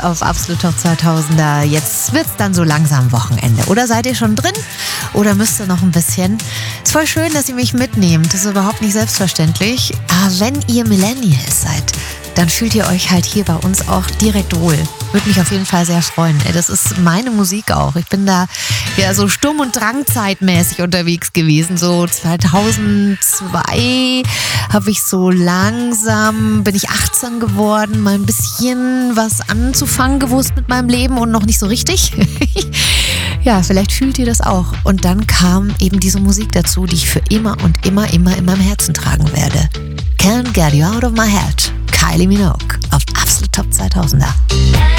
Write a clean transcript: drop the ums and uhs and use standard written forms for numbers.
auf Absolut Top 2000er. Jetzt wird's dann so langsam Wochenende. Oder seid ihr schon drin? Oder müsst ihr noch ein bisschen? Ist voll schön, dass ihr mich mitnehmt. Das ist überhaupt nicht selbstverständlich. Aber wenn ihr Millennials seid, dann fühlt ihr euch halt hier bei uns auch direkt wohl. Würde mich auf jeden Fall sehr freuen. Das ist meine Musik auch. Ich bin da ja so Sturm- und Drangzeitmäßig unterwegs gewesen. So 2002 habe ich so langsam, bin ich 18 geworden, mal ein bisschen was anzufangen gewusst mit meinem Leben und noch nicht so richtig. Ja, vielleicht fühlt ihr das auch. Und dann kam eben diese Musik dazu, die ich für immer und immer in meinem Herzen tragen werde. Can't Get You Out of My Head. Kylie Minogue auf Absolut Top 2000er.